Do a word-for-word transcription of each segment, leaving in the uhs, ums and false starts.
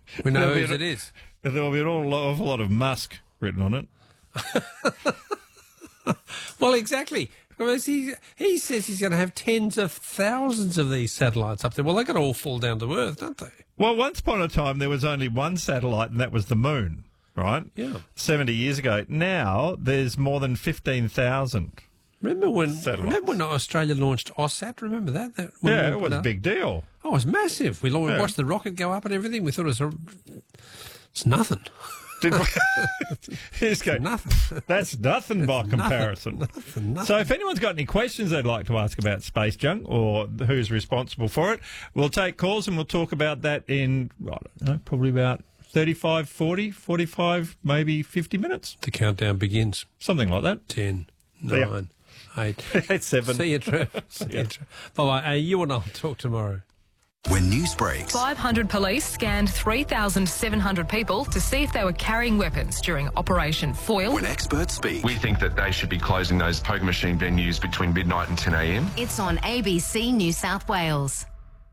We know There'll whose be it is. There'll be an awful lot of Musk written on it. Well, exactly. Because he, he says he's going to have tens of thousands of these satellites up there. Well, they're going to all fall down to Earth, don't they? Well, once upon a time, there was only one satellite, and that was the moon, right? Yeah. seventy years ago. Now, there's more than fifteen thousand. Remember when Satellites. Remember when Australia launched AusSat? Remember that? that when Yeah, we it was a up? big deal. Oh, it was massive. We Yeah. watched the rocket go up and everything. We thought it was a, it's nothing. Did we? Just go, Nothing. that's nothing by comparison. Nothing, nothing. So if anyone's got any questions they'd like to ask about space junk or who's responsible for it, we'll take calls and we'll talk about that in, I don't know, probably about thirty-five, forty, forty-five, maybe fifty minutes. The countdown begins. Something like that. Ten, See ya. nine, eight. Eight, seven. See you, Trev. See you, Trev. Bye-bye. Hey, you and I'll talk tomorrow. When news breaks, five hundred police scanned three thousand seven hundred people to see if they were carrying weapons during Operation Foil. when experts speak, We think that they should be closing those poker machine venues between midnight and ten a m. It's on A B C New South Wales.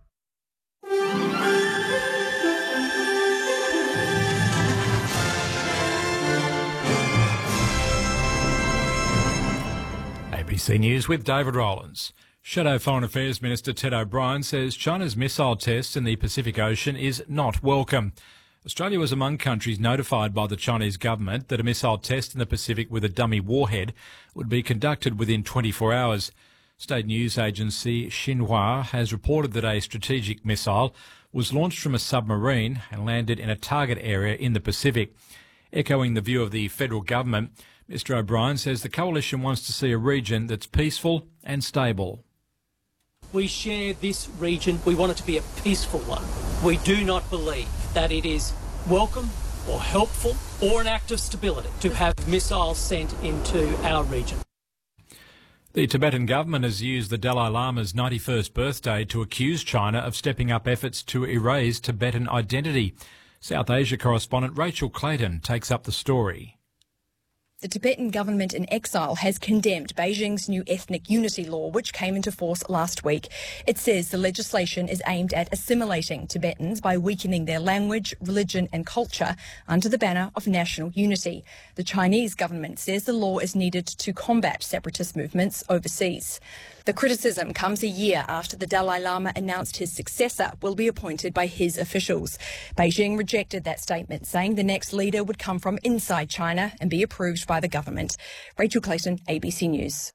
A B C News with David Rowlands. Shadow Foreign Affairs Minister Ted O'Brien says China's missile test in the Pacific Ocean is not welcome. Australia was among countries notified by the Chinese government that a missile test in the Pacific with a dummy warhead would be conducted within twenty-four hours. State news agency Xinhua has reported that a strategic missile was launched from a submarine and landed in a target area in the Pacific. Echoing the view of the federal government, Mister O'Brien says the coalition wants to see a region that's peaceful and stable. We share this region. We want it to be a peaceful one. We do not believe that it is welcome or helpful or an act of stability to have missiles sent into our region. The Tibetan government has used the Dalai Lama's ninety-first birthday to accuse China of stepping up efforts to erase Tibetan identity. South Asia correspondent Rachel Clayton takes up the story. The Tibetan government in exile has condemned Beijing's new ethnic unity law, which came into force last week. It says the legislation is aimed at assimilating Tibetans by weakening their language, religion and culture under the banner of national unity. The Chinese government says the law is needed to combat separatist movements overseas. The criticism comes a year after the Dalai Lama announced his successor will be appointed by his officials. Beijing rejected that statement, saying the next leader would come from inside China and be approved by the government. Rachel Clayton, A B C News.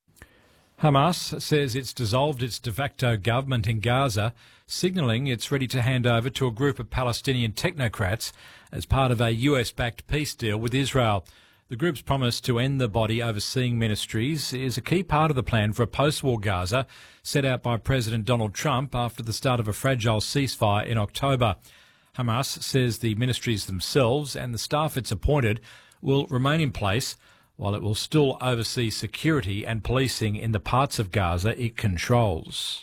Hamas says it's dissolved its de facto government in Gaza, signalling it's ready to hand over to a group of Palestinian technocrats as part of a U S-backed peace deal with Israel. The group's promise to end the body overseeing ministries is a key part of the plan for a post-war Gaza set out by President Donald Trump after the start of a fragile ceasefire in October. Hamas says the ministries themselves and the staff it's appointed will remain in place, while it will still oversee security and policing in the parts of Gaza it controls.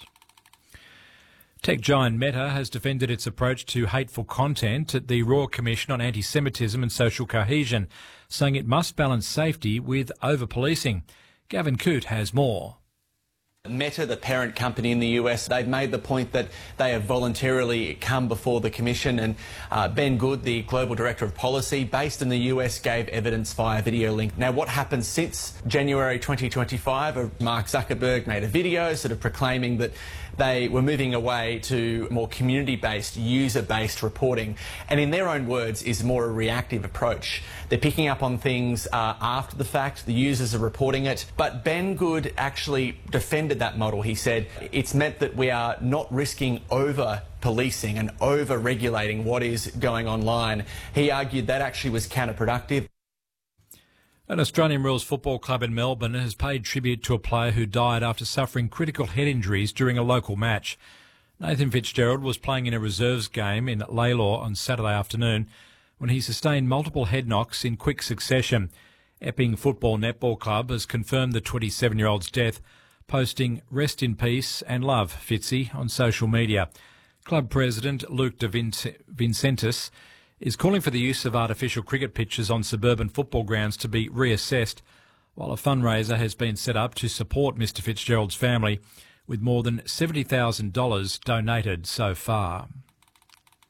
Tech giant Meta has defended its approach to hateful content at the Royal Commission on Anti-Semitism and Social Cohesion, saying it must balance safety with over-policing. Gavin Coote has more. Meta, the parent company in the U S, they've made the point that they have voluntarily come before the Commission, and uh, Ben Good, the Global Director of Policy based in the U S, gave evidence via video link. Now, what happened since January twenty twenty-five? Mark Zuckerberg made a video sort of proclaiming that they were moving away to more community-based, user-based reporting, and in their own words is more a reactive approach. They're picking up on things uh, after the fact, the users are reporting it, but Ben Good actually defended that model. He said it's meant that we are not risking over policing and over regulating what is going online. He argued that actually was counterproductive. An Australian Rules Football Club in Melbourne has paid tribute to a player who died after suffering critical head injuries during a local match. Nathan Fitzgerald was playing in a reserves game in Laylaw on Saturday afternoon when he sustained multiple head knocks in quick succession. Epping Football Netball Club has confirmed the twenty-seven-year-old's death, posting "Rest in peace and love, Fitzy" on social media. Club president Luke De Vincentis is calling for the use of artificial cricket pitches on suburban football grounds to be reassessed, while a fundraiser has been set up to support Mister Fitzgerald's family, with more than seventy thousand dollars donated so far.